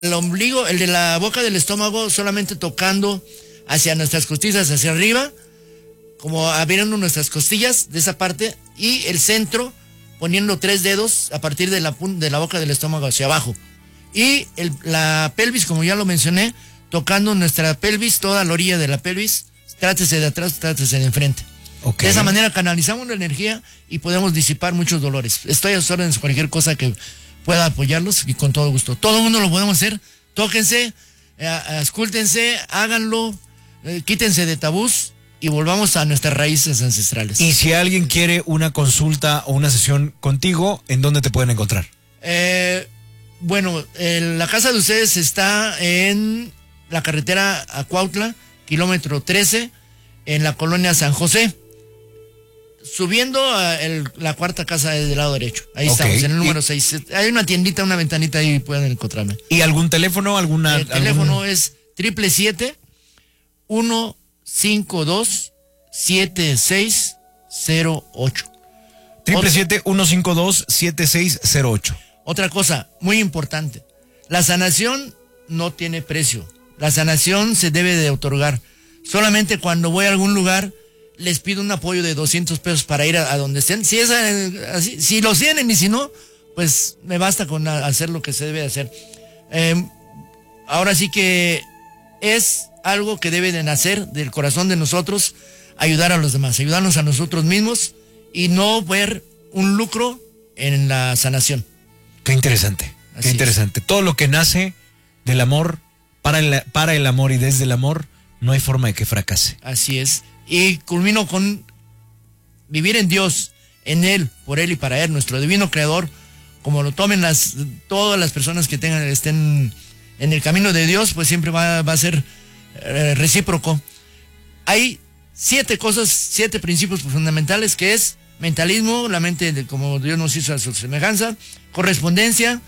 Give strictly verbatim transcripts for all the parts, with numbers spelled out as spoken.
el ombligo, el de la boca del estómago, solamente tocando hacia nuestras costillas, hacia arriba, como abriendo nuestras costillas de esa parte, y el centro poniendo tres dedos a partir de la, de la boca del estómago hacia abajo. Y el, la pelvis, como ya lo mencioné, tocando nuestra pelvis, toda la orilla de la pelvis, trátese de atrás, trátese de enfrente. Okay. De esa manera canalizamos la energía y podemos disipar muchos dolores. Estoy a sus órdenes, cualquier cosa que pueda apoyarlos y con todo gusto. Todo el mundo lo podemos hacer. Tóquense, eh, escúltense, háganlo, eh, quítense de tabús y volvamos a nuestras raíces ancestrales. Y si alguien quiere una consulta o una sesión contigo, ¿en dónde te pueden encontrar? Eh, bueno, eh, la casa de ustedes está en la carretera a Cuautla, kilómetro trece, en la colonia San José. Subiendo a el, la cuarta casa del lado derecho. Ahí okay. Estamos, en el número seis. Hay una tiendita, una ventanita ahí, pueden encontrarme. ¿Y algún teléfono? alguna El teléfono algún... es triple siete, uno cinco dos, siete seis cero ocho. Triple siete, uno cinco dos, siete seis cero ocho. Otra cosa muy importante. La sanación no tiene precio. La sanación se debe de otorgar. Solamente cuando voy a algún lugar les pido un apoyo de doscientos pesos para ir a, a donde estén. Si, es, así, si lo tienen y si no, pues me basta con a, hacer lo que se debe de hacer. Eh, ahora sí que es algo que debe de nacer del corazón de nosotros, ayudar a los demás, ayudarnos a nosotros mismos y no ver un lucro en la sanación. Qué interesante, así qué interesante. Es. Todo lo que nace del amor, para el, para el amor y desde el amor, no hay forma de que fracase. Así es. Y culmino con vivir en Dios, en Él, por Él y para Él, nuestro divino creador, como lo tomen las todas las personas que tengan estén en el camino de Dios, pues siempre va, va a ser eh, recíproco. Hay siete cosas, siete principios fundamentales, que es mentalismo, la mente de, como Dios nos hizo a su semejanza, correspondencia,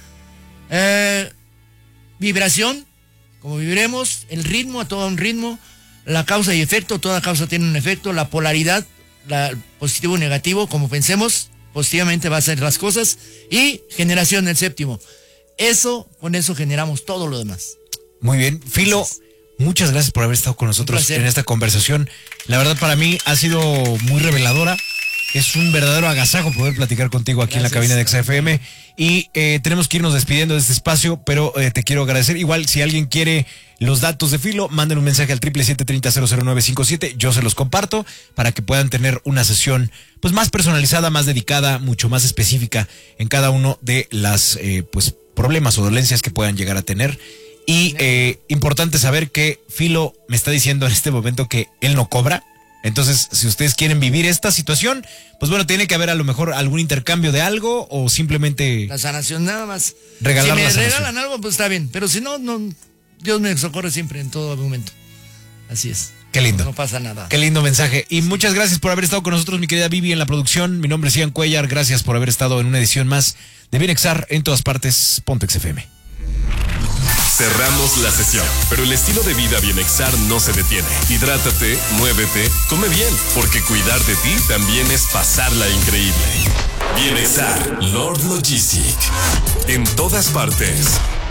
eh, vibración, como viviremos, el ritmo, a todo un ritmo, la causa y efecto, toda causa tiene un efecto, la polaridad, la positivo y negativo, como pensemos, positivamente va a ser las cosas, y generación, el séptimo. Eso, con eso generamos todo lo demás. Muy bien. Filo, gracias. Muchas gracias por haber estado con nosotros en esta conversación. La verdad, para mí ha sido muy reveladora. Es un verdadero agasajo poder platicar contigo aquí gracias. En la cabina de X F M. Y eh, tenemos que irnos despidiendo de este espacio, pero eh, te quiero agradecer. Igual, si alguien quiere los datos de Filo, manden un mensaje al triple siete treinta cero cero nueve cinco siete. Yo se los comparto para que puedan tener una sesión pues más personalizada, más dedicada, mucho más específica en cada uno de las eh, pues problemas o dolencias que puedan llegar a tener. Y eh, importante saber que Filo me está diciendo en este momento que él no cobra. Entonces, si ustedes quieren vivir esta situación, pues bueno, tiene que haber a lo mejor algún intercambio de algo o simplemente... La sanación nada más. Regalar si me la regalan algo, pues está bien. Pero si no, no, Dios me socorre siempre en todo momento. Así es. Qué lindo. No, no pasa nada. Qué lindo mensaje. Y sí. Muchas gracias por haber estado con nosotros, mi querida Vivi, en la producción. Mi nombre es Ian Cuellar. Gracias por haber estado en una edición más de Bienexar en todas partes. Ponte X F M. Cerramos la sesión, pero el estilo de vida Bienexar no se detiene. Hidrátate, muévete, come bien, porque cuidar de ti también es pasarla increíble. Bienexar, Lord Logistic. En todas partes.